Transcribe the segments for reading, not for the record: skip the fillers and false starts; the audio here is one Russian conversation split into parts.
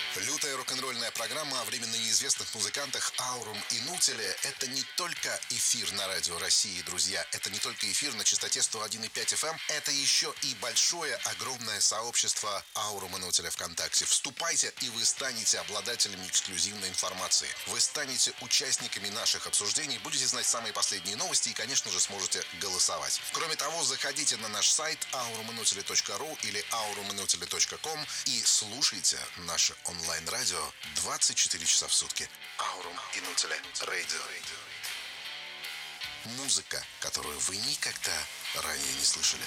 Лютая рок-н-ролльная программа о временно неизвестных музыкантах Аурум и Нутеле – это не только эфир на радио России, друзья. Это не только эфир на частоте 101,5 FM. Это еще и большое, огромное сообщество Аурум и Нутеля ВКонтакте. Вступайте, и вы станете обладателями эксклюзивной информации. Вы станете участниками наших обсуждений, будете знать самые последние новости и, конечно же, сможете голосовать. Кроме того, заходите на наш сайт auruminutele.ru или auruminutele.com и слушайте наше онлайн-радио 24 часа в сутки. Аурум и Нутеле Радио. Музыка, которую вы никогда ранее не слышали.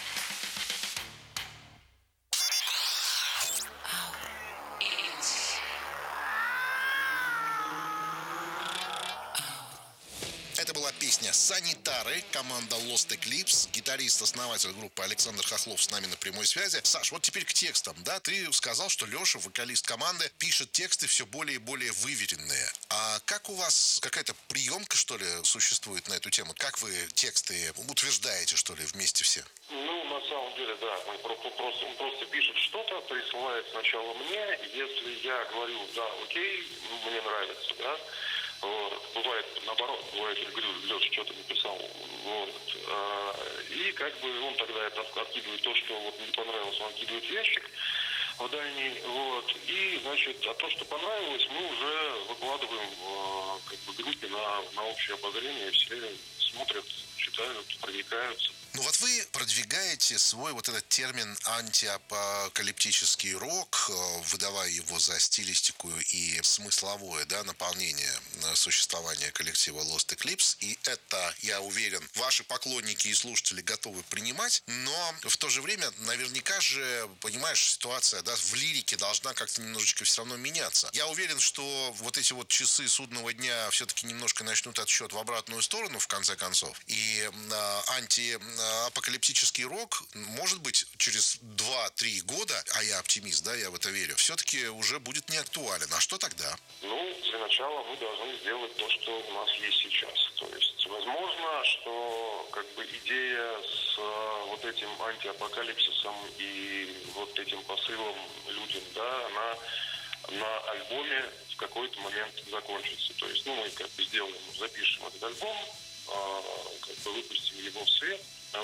Это была песня «Санитары», команда Lost Eclipse, гитарист, основатель группы Александр Хохлов с нами на прямой связи. Саш, вот теперь к текстам, да? Ты сказал, что Леша, вокалист команды, пишет тексты все более и более выверенные. А как у вас какая-то приемка, что ли, существует на эту тему? Как вы тексты утверждаете, что ли, вместе все? Ну, на самом деле, да, он просто пишет что-то, присылает сначала мне, если я говорю, да, окей, мне нравится, да. Бывает наоборот, бывает, я говорю, Леша, что ты написал, вот. И как бы он тогда это откидывает то, что вот не понравилось, он откидывает ящик в дальний, вот. И, значит, а то, что понравилось, мы уже выкладываем в как бы группе на общее обозрение, все смотрят, читают, проникаются. Ну вот вы продвигаете свой вот этот термин антиапокалиптический рок, выдавая его за стилистику и смысловое, да, наполнение существования коллектива Lost Eclipse. И это, я уверен, ваши поклонники и слушатели готовы принимать. Но в то же время, наверняка же, понимаешь, ситуация, да, в лирике должна как-то немножечко все равно меняться. Я уверен, что вот эти вот часы судного дня все-таки немножко начнут отсчет в обратную сторону, в конце концов. И апокалиптический рок, может быть, через 2-3 года, а я оптимист, да, я в это верю, все-таки уже будет не актуален. А что тогда? Ну, для начала мы должны сделать то, что у нас есть сейчас. То есть, возможно, что как бы идея с вот этим антиапокалипсисом и вот этим посылом людям, да, она на альбоме в какой-то момент закончится. То есть, ну, мы как бы запишем этот альбом, как бы выпустим его в свет,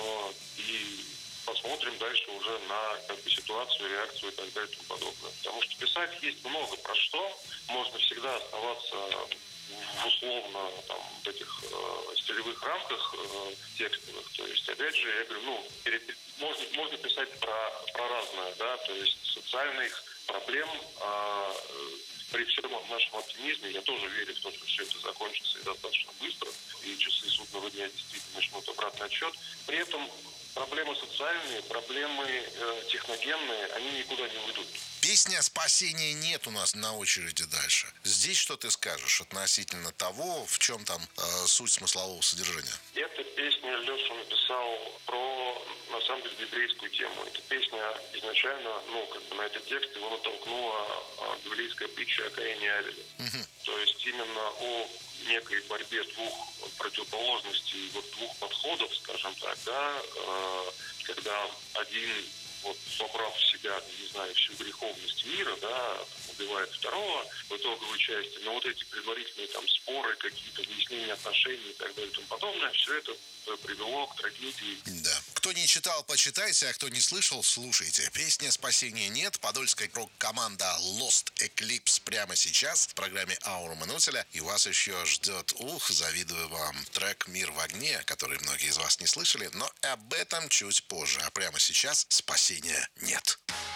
и посмотрим дальше уже на как бы ситуацию, реакцию и так далее и тому подобное. Потому что писать есть много про что. Можно всегда оставаться в условно там, в этих стилевых рамках текстовых. То есть, опять же, я говорю, ну, можно писать про разное, да, то есть социальных проблем. При всем нашем оптимизме я тоже верю в то, что все это закончится и достаточно быстро, и часы судного дня действительно начнут обратный отсчет. При этом проблемы социальные, проблемы техногенные, они никуда не уйдут. Песня «Спасения нет» у нас на очереди дальше. Здесь что ты скажешь относительно того, в чем там суть смыслового содержания? Эта песня Леша написал про, на самом деле, библейскую тему. Эта песня изначально, ну, как бы на этот текст его натолкнула библейская притча о Каине и Авеле. То есть именно о некой борьбе двух противоположностей, вот двух подходов, скажем так, да, когда один, вот, собрав в себя, не знаю, всю греховность мира, да, убивает второго в итоговой части, но вот эти предварительные там споры, какие-то выяснения отношений и так далее и тому подобное, все это привело к трагедии. Да. Кто не читал, почитайте, а кто не слышал, слушайте. Песня «Спасения нет», подольская рок-команда Lost Eclipse прямо сейчас в программе Аурум и Нутеля. И вас еще ждет, завидую вам, трек «Мир в огне», который многие из вас не слышали, но об этом чуть позже. А прямо сейчас «Спасения нет».